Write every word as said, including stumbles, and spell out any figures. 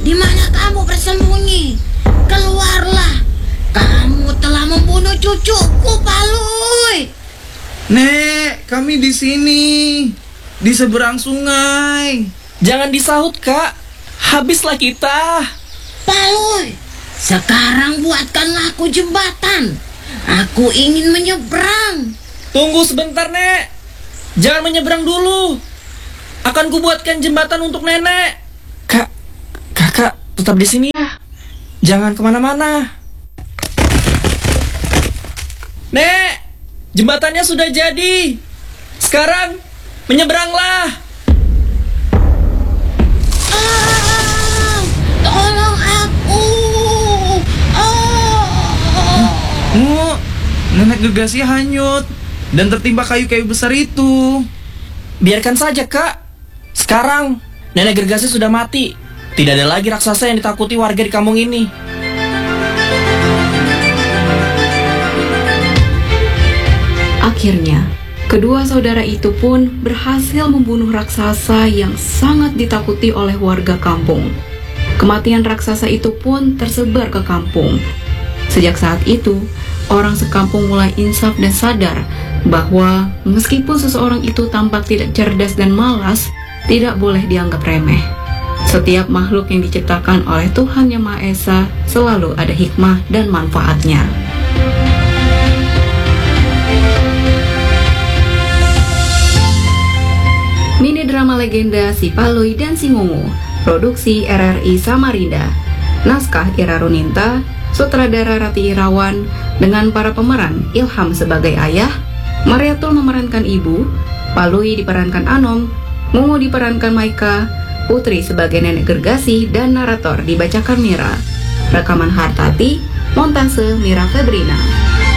di mana kamu bersembunyi? Keluarlah. Kamu telah membunuh cucuku, Palui. Nek, kami di sini, di seberang sungai. Jangan disahut, Kak. Habislah kita. Palui, sekarang buatkanlah aku jembatan. Aku ingin menyeberang. Tunggu sebentar, Nek. Jangan menyeberang dulu. Akan kubuatkan jembatan untuk nenek. Kak, kakak tetap di sini ya. Jangan kemana-mana. Nek, jembatannya sudah jadi. Sekarang menyeberanglah. Ah, tolong aku. Ah. Oh, nenek Gergasi hanyut dan tertimpa kayu-kayu besar itu. Biarkan saja, Kak. Sekarang nenek Gergasi sudah mati. Tidak ada lagi raksasa yang ditakuti warga di kampung ini. Akhirnya, kedua saudara itu pun berhasil membunuh raksasa yang sangat ditakuti oleh warga kampung. Kematian raksasa itu pun tersebar ke kampung. Sejak saat itu, orang sekampung mulai insaf dan sadar bahwa meskipun seseorang itu tampak tidak cerdas dan malas, tidak boleh dianggap remeh. Setiap makhluk yang diciptakan oleh Tuhan Yang Maha Esa selalu ada hikmah dan manfaatnya. Mini drama legenda Si Palui dan Si Ngungu, produksi R R I Samarinda. Naskah Ira Runinta, sutradara Rati Irawan, dengan para pemeran Ilham sebagai ayah, Mariatul memerankan ibu, Palui diperankan Anom, Ngungu diperankan Maika, Putri sebagai nenek Gergasi, dan narator dibacakan Mira. Rekaman Hartati, montase Mira Febrina.